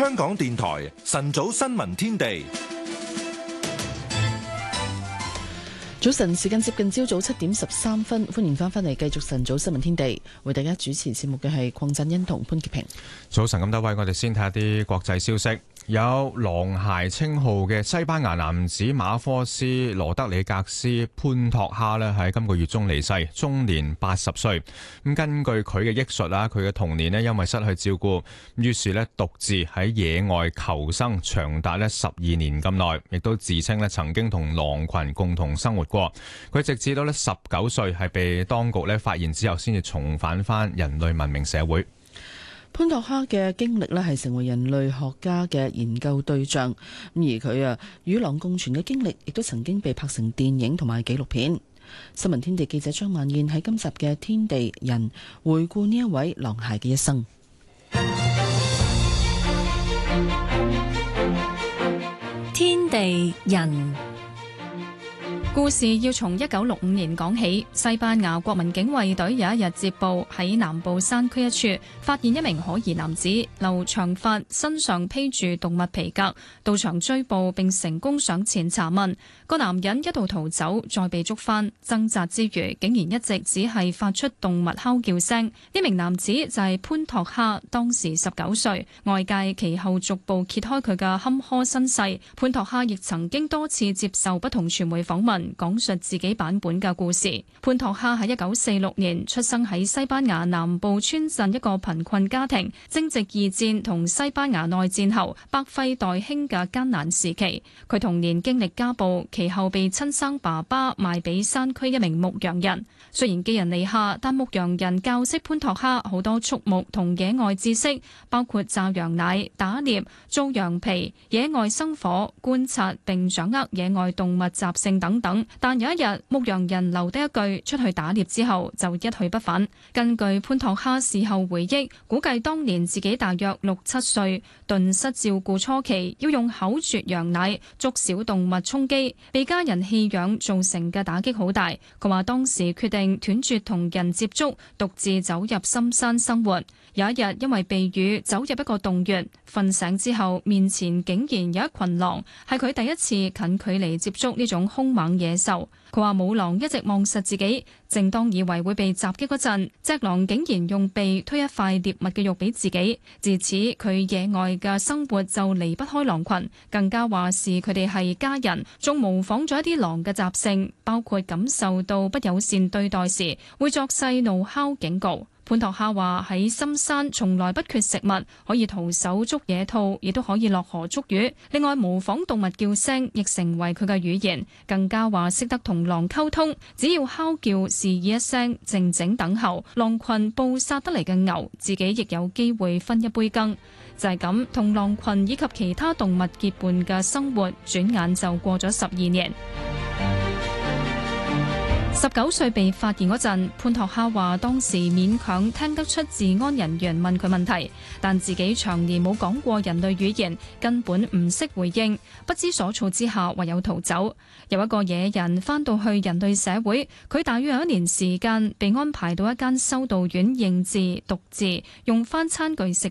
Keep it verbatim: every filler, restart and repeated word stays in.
香港電台晨早新聞天地。 早晨，時間接近朝早七點十三分，歡迎翻返嚟繼續晨早新聞天地，為大家主持節目嘅係鄺振欣同潘潔平。 早晨咁多位，我哋先睇下啲國際消息。有狼孩稱號嘅西班牙男子馬科斯羅德里格斯潘托哈呢喺今個月中離世，終年八十歲。咁根據佢嘅憶述啦，佢嘅童年呢因為失去照顧，於是呢獨自喺野外求生，長達呢十二年咁耐，亦都自稱呢曾經同狼群共同生活過。佢直至到呢十九歲係被當局呢發現之後，先至重返翻人類文明社會。 潘托哈嘅經歷咧係成為人類學家嘅研究對象，咁而佢啊與狼共存嘅經歷亦都曾經被拍成電影同埋紀錄片。新聞天地記者張萬燕喺今集嘅天地人回顧呢一位狼孩嘅一生。 天地人故事要從一九六五年講起。西班牙國民警衛隊有一日接報喺南部山區一處發現一名可疑男子，留長髮，身上披住動物皮革，到場追捕並成功上前查問。個男人一度逃走，再被捉返，掙扎之餘竟然一直只係發出動物哮叫聲。呢名男子就係潘托哈，當時十九歲。外界其後逐步揭開佢嘅坎坷身世。潘托哈亦曾經多次接受不同傳媒訪問，講述自己版本嘅故事。潘托哈喺一九四六年出生喺西班牙南部村鎮一個貧困家庭，正值二戰同西班牙內戰後百廢待興嘅艱難時期。佢童年經歷家暴，其後被親生爸爸賣俾山區一名牧羊人。雖然寄人籬下，但牧羊人教識潘托哈好多畜牧同野外知識，包括榨羊奶、打獵、做羊皮、野外生火、觀察並掌握野外動物習性等等。但有一日，牧羊人留低一句：出去打獵之後就一去不返。根據潘托哈事後回憶，估計當年自己大約六七歲，頓失照顧初期，要用口啜羊奶捉小動物充飢，被家人棄養造成嘅打擊好大。佢話當時決定斷絕同人接觸，獨自走入深山生活。有一日因為避雨走入一個洞穴，瞓醒之後面前竟然有一群狼，係佢第一次近距離接觸呢種兇猛野獸。佢話母狼一直望實自己，正當以為會被襲擊嗰陣，隻狼竟然用鼻推一塊獵物嘅肉俾自己。自此佢野外嘅生活就離不開狼群，更加話是佢哋係家人，仲模仿咗一啲狼嘅習性，包括感受到不友善對待時會作勢怒哮警告。潘托哈話喺深山從來不缺食物，可以徒手捉野兔，亦都可以落河捉魚。另外模仿動物叫聲亦成為佢嘅語言，更加話識得同狼溝通，只要哮叫示意一聲，靜靜等候，狼群捕殺得嚟嘅牛，自己亦有機會分一杯羹。就係咁，同狼群以及其他動物結伴嘅生活，轉眼就過咗十二年。十九歲被發現嗰陣，潘托哈話當時勉強聽得出治安人員問佢問題，但自己長年冇講過人類語言，根本唔識回應，不知所措之下唯有逃走。有一個野人返到去人類社會，佢大約有一年時間被安排到一間修道院認字讀字，用返餐具食